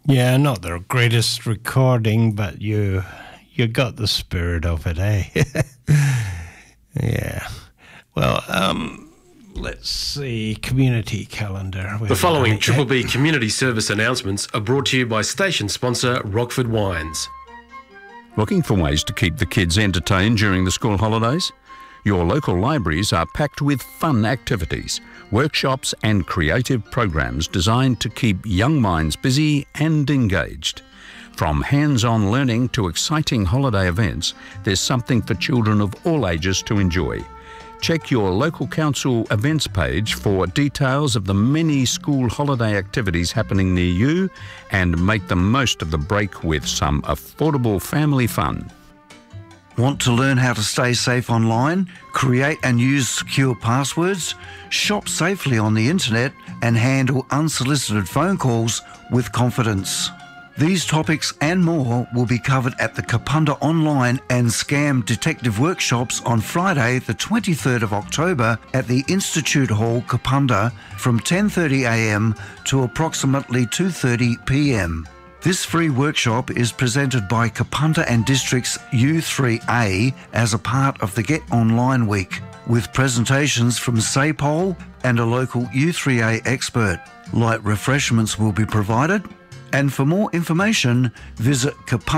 Yeah, not the greatest recording, but you got the spirit of it, eh? Yeah. Well, let's see, community calendar. The following Triple B community service announcements are brought to you by station sponsor Rockford Wines. Looking for ways to keep the kids entertained during the school holidays? Your local libraries are packed with fun activities, workshops and creative programs designed to keep young minds busy and engaged. From hands-on learning to exciting holiday events, there's something for children of all ages to enjoy. Check your local council events page for details of the many school holiday activities happening near you and make the most of the break with some affordable family fun. Want to learn how to stay safe online, create and use secure passwords, shop safely on the internet and handle unsolicited phone calls with confidence? These topics and more will be covered at the Kapunda Online and Scam Detective Workshops on Friday the 23rd of October at the Institute Hall, Kapunda from 10:30am to approximately 2:30pm. This free workshop is presented by Kapunda and District's U3A as a part of the Get Online Week, with presentations from SAPOL and a local U3A expert. Light refreshments will be provided, and for more information, visit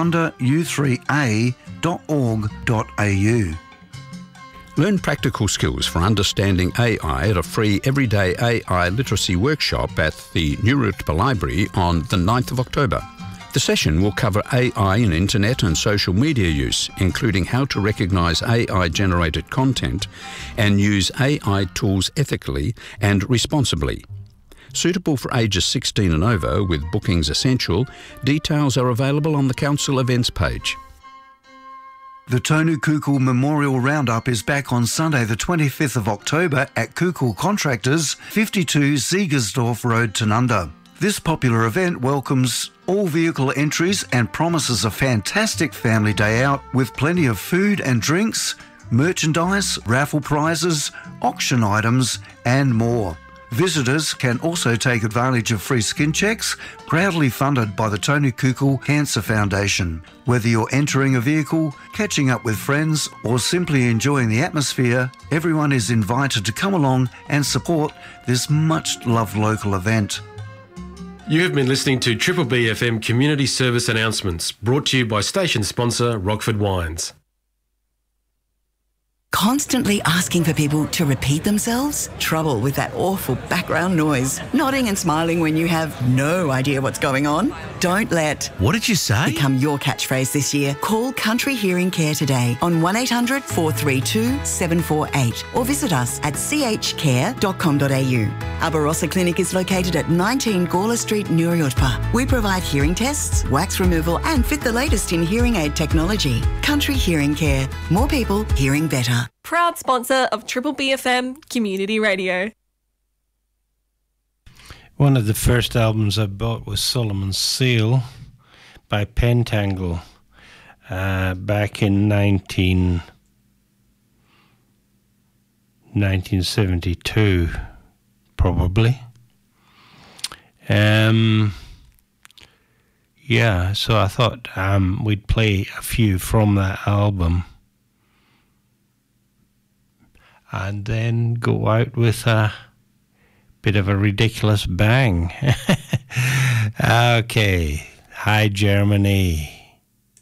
kapundau3a.org.au. Learn practical skills for understanding AI at a free everyday AI literacy workshop at the Nurutpa Library on the 9th of October. The session will cover AI in internet and social media use, including how to recognise AI-generated content and use AI tools ethically and responsibly. Suitable for ages 16 and over, with bookings essential, details are available on the Council events page. The Tonu Kukul Memorial Roundup is back on Sunday the 25th of October at Kukul Contractors, 52 Siegersdorf Road, Tanunda. This popular event welcomes all vehicle entries and promises a fantastic family day out with plenty of food and drinks, merchandise, raffle prizes, auction items and more. Visitors can also take advantage of free skin checks, proudly funded by the Tonu Kukul Cancer Foundation. Whether you're entering a vehicle, catching up with friends, or simply enjoying the atmosphere, everyone is invited to come along and support this much-loved local event. You have been listening to Triple B FM community service announcements brought to you by station sponsor Rockford Wines. Constantly asking for people to repeat themselves? Trouble with that awful background noise. Nodding and smiling when you have no idea what's going on? Don't let "What did you say?" become your catchphrase this year. Call Country Hearing Care today on 1800 432 748 or visit us at chcare.com.au. Our Barossa Clinic is located at 19 Gawler Street, Nurutpa. We provide hearing tests, wax removal and fit the latest in hearing aid technology. Country Hearing Care. More people hearing better. Proud sponsor of Triple B FM Community Radio. One of the first albums I bought was Solomon's Seal by Pentangle back in 1972, probably. Yeah, so I thought we'd play a few from that album and then go out with a bit of a ridiculous bang. Okay, hi Germany.